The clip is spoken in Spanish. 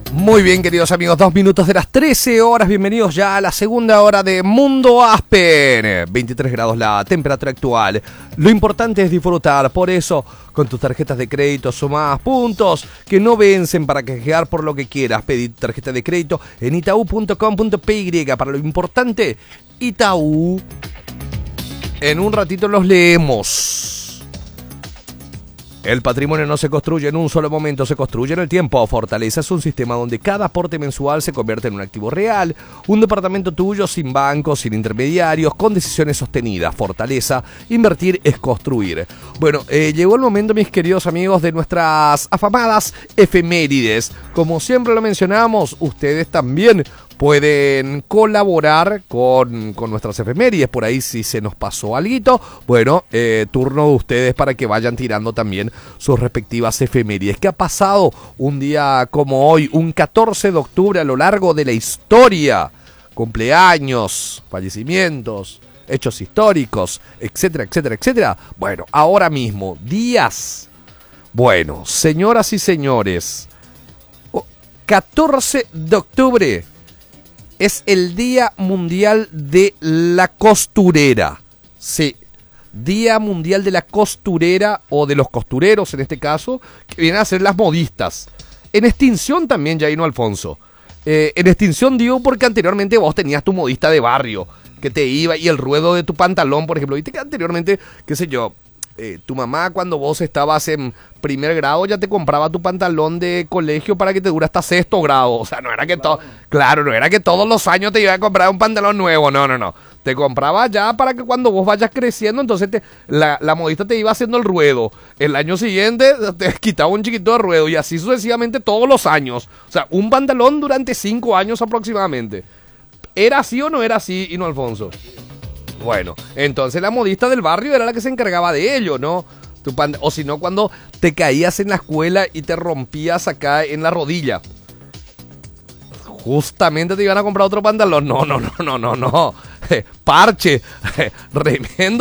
Muy bien, queridos amigos, 2 minutos de las 13 horas. Bienvenidos ya a la segunda hora de Mundo Aspen. 23 grados la temperatura actual. Lo importante es disfrutar, por eso, con tus tarjetas de crédito sumás puntos que no vencen para canjear por lo que quieras. Pedí tu tarjeta de crédito en itaú.com.py. Para lo importante, Itaú. En un ratito los leemos. El patrimonio no se construye en un solo momento, se construye en el tiempo. Fortaleza es un sistema donde cada aporte mensual se convierte en un activo real. Un departamento tuyo sin bancos, sin intermediarios, con decisiones sostenidas. Fortaleza, invertir es construir. Bueno, llegó el momento, mis queridos amigos, de nuestras afamadas efemérides. Como siempre lo mencionamos, ustedes también pueden colaborar con nuestras efemérides. Por ahí si se nos pasó alguito, bueno, turno de ustedes para que vayan tirando también sus respectivas efemérides. ¿Qué ha pasado un día como hoy, un 14 de octubre a lo largo de la historia? Cumpleaños, fallecimientos, hechos históricos, etcétera, etcétera, etcétera. Bueno, ahora mismo, días. Bueno, señoras y señores, 14 de octubre es el Día Mundial de la Costurera. Sí, Día Mundial de la Costurera, o de los costureros en este caso, que vienen a ser las modistas. En extinción también, Yaino Alfonso. En extinción digo porque anteriormente vos tenías tu modista de barrio, que te iba, y el ruedo de tu pantalón, por ejemplo. Viste que anteriormente, qué sé yo, tu mamá cuando vos estabas en primer grado ya te compraba tu pantalón de colegio para que te dure hasta sexto grado. O sea, no era que todo, claro, no era que todos los años te iba a comprar un pantalón nuevo, no. Te compraba ya para que cuando vos vayas creciendo, entonces la modista te iba haciendo el ruedo. El año siguiente te quitaba un chiquito de ruedo y así sucesivamente todos los años. O sea, un pantalón durante 5 años aproximadamente. ¿Era así o no era así, Hino Alfonso? Bueno, entonces la modista del barrio era la que se encargaba de ello, ¿no? O si no, cuando te caías en la escuela y te rompías acá en la rodilla, justamente te iban a comprar otro pantalón. No. Parche, remendo